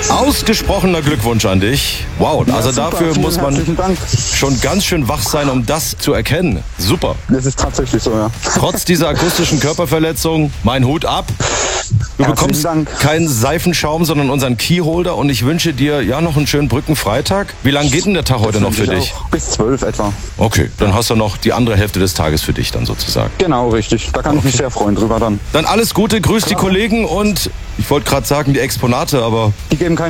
Ausgesprochener Glückwunsch an dich. Wow, also super, dafür vielen muss man herzlichen Dank. schon ganz schön wach sein, um das zu erkennen. Super. Das ist tatsächlich so, ja. Trotz dieser akustischen Körperverletzung, mein Hut ab. Du bekommst Dank. keinen Seifenschaum, sondern unseren Keyholder und ich wünsche dir ja noch einen schönen Brückenfreitag. Wie lange geht denn der Tag heute noch für dich? Bis 12 etwa. Okay, dann hast du noch die andere Hälfte des Tages für dich dann sozusagen. Genau, richtig. Da kann ich mich sehr freuen drüber dann. Dann alles Gute, grüß die Kollegen und ich wollte gerade sagen die Exponate, aber Die geben